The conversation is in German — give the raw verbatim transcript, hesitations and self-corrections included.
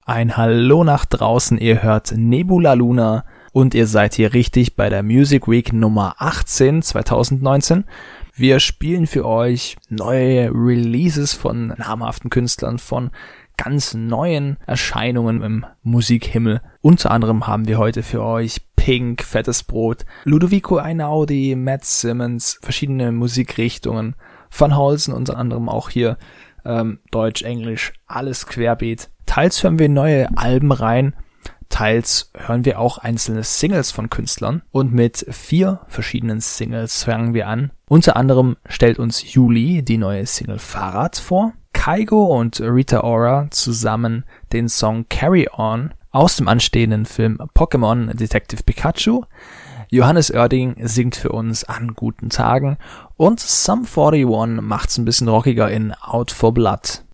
Ein Hallo nach draußen, ihr hört Nebula Luna und ihr seid hier richtig bei der Music Week Nummer achtzehn zwanzig neunzehn. Wir spielen für euch neue Releases von namhaften Künstlern, von ganz neuen Erscheinungen im Musikhimmel. Unter anderem haben wir heute für euch Pink, Fettes Brot, Ludovico Einaudi, Matt Simmons, verschiedene Musikrichtungen, Van Holzen unter anderem auch hier, ähm, Deutsch, Englisch, alles querbeet. Teils hören wir neue Alben rein, teils hören wir auch einzelne Singles von Künstlern und mit vier verschiedenen Singles fangen wir an. Unter anderem stellt uns Juli die neue Single Fahrrad vor, Kygo und Rita Ora zusammen den Song Carry On aus dem anstehenden Film Pokémon Detective Pikachu, Johannes Oerding singt für uns An guten Tagen und Sum einundvierzig macht's ein bisschen rockiger in Out for Blood.